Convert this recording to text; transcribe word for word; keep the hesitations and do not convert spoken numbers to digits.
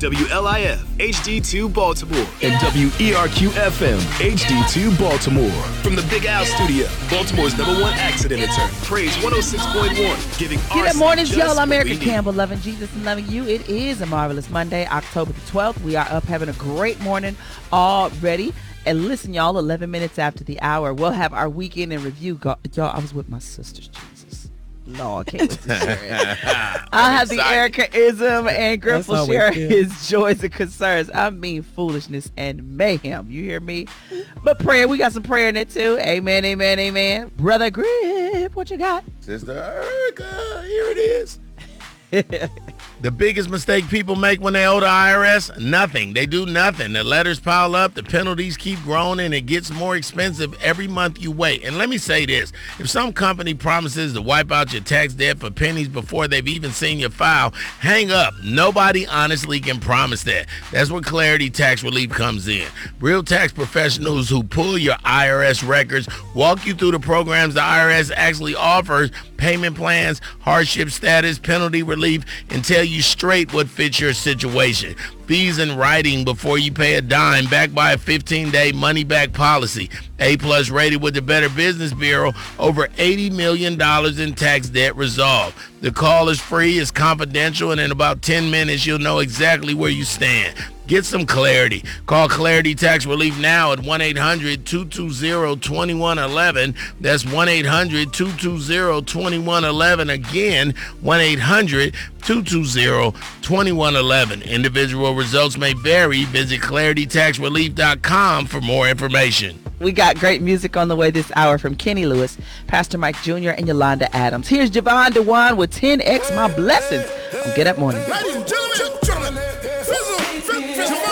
W L I F H D two Baltimore, and W E R Q F M H D two Baltimore. From the Big Al Studio, Baltimore's number one accident attorney. Praise one oh six point one, giving Good morning, y'all. I'm Erica Campbell, loving Jesus and loving you. It is a marvelous Monday, October the twelfth. We are up having a great morning already. And listen, y'all, eleven minutes after the hour, we'll have our weekend in review. Go- y'all, I was with my sisters, Jesus. Lord, I can't wait to share it. I'll have the Erica-ism, and Griff will share his joys and concerns. I mean, foolishness and mayhem. You hear me? But prayer, we got some prayer in it too. Amen, amen, amen. Brother Griff, what you got? Sister Erica, here it is. The biggest mistake people make when they owe the I R S? Nothing. They do nothing. The letters pile up, the penalties keep growing, and it gets more expensive every month you wait. And let me say this. If some company promises to wipe out your tax debt for pennies before they've even seen your file, hang up. Nobody honestly can promise that. That's where Clarity Tax Relief comes in. Real tax professionals who pull your I R S records, walk you through the programs the I R S actually offers, payment plans, hardship status, penalty relief, and tell you straight what fits your situation. Fees in writing before you pay a dime, backed by a fifteen-day money-back policy. A-plus rated with the Better Business Bureau, over eighty million dollars in tax debt resolved. The call is free, it's confidential, and in about ten minutes, you'll know exactly where you stand. Get some clarity. Call Clarity Tax Relief now at one eight hundred two two zero two one one one. That's one eight hundred two two zero two one one one. Again, one eight hundred two two zero two one one one. Individual results may vary. Visit clarity tax relief dot com for more information. We got great music on the way this hour from Kenny Lewis, Pastor Mike Junior, and Yolanda Adams. Here's Javon DeWan with ten X My Blessings on Get Up Morning. Ladies and gentlemen, gentlemen, Fizzle, Fizzle, Fizzle.